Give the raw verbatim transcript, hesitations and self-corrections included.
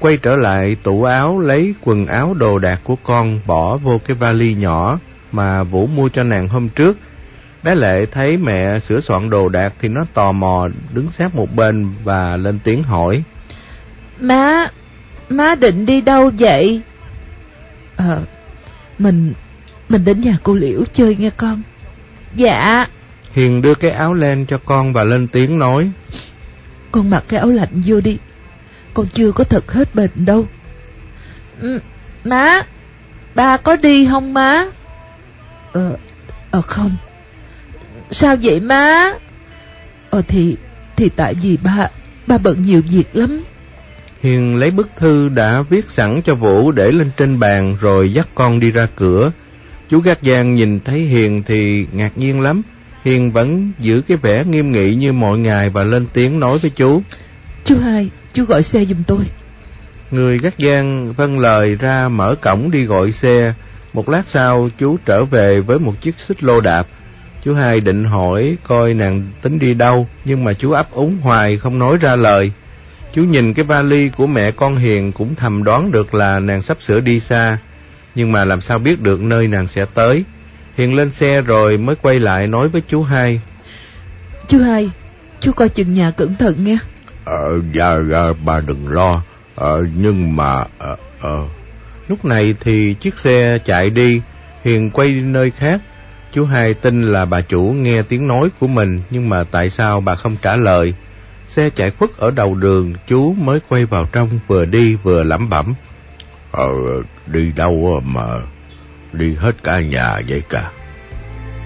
quay trở lại tủ áo lấy quần áo đồ đạc của con bỏ vô cái vali nhỏ mà Vũ mua cho nàng hôm trước. Bé Lệ thấy mẹ sửa soạn đồ đạc thì nó tò mò đứng sát một bên và lên tiếng hỏi: Má, má định đi đâu vậy? Ờ, mình, mình đến nhà cô Liễu chơi nghe con. Dạ. Hiền đưa cái áo len cho con và lên tiếng nói: Con mặc cái áo lạnh vô đi, con chưa có thật hết bệnh đâu. Ừ, má, ba có đi không má? Ờ, ờ không. Sao vậy má? Ờ thì, thì tại vì ba, ba bận nhiều việc lắm. Hiền lấy bức thư đã viết sẵn cho Vũ để lên trên bàn rồi dắt con đi ra cửa. Chú gác giang nhìn thấy Hiền thì ngạc nhiên lắm. Hiền vẫn giữ cái vẻ nghiêm nghị như mọi ngày và lên tiếng nói với chú: Chú Hai, chú gọi xe giùm tôi. Người gác giang vâng lời ra mở cổng đi gọi xe. Một lát sau chú trở về với một chiếc xích lô đạp. Chú Hai định hỏi coi nàng tính đi đâu, nhưng mà chú ấp úng hoài không nói ra lời. Chú nhìn cái vali của mẹ con Hiền cũng thầm đoán được là nàng sắp sửa đi xa, nhưng mà làm sao biết được nơi nàng sẽ tới. Hiền lên xe rồi mới quay lại nói với chú Hai: Chú Hai, chú coi chừng nhà cẩn thận nghe. Ờ, dạ, dạ, bà đừng lo. Ờ, nhưng mà... Ờ, ờ. Lúc này thì chiếc xe chạy đi. Hiền quay đi nơi khác. Chú Hai tin là bà chủ nghe tiếng nói của mình, nhưng mà tại sao bà không trả lời. Xe chạy khuất ở đầu đường, chú mới quay vào trong, vừa đi vừa lẩm bẩm: Ờ, đi đâu mà đi hết cả nhà vậy cả.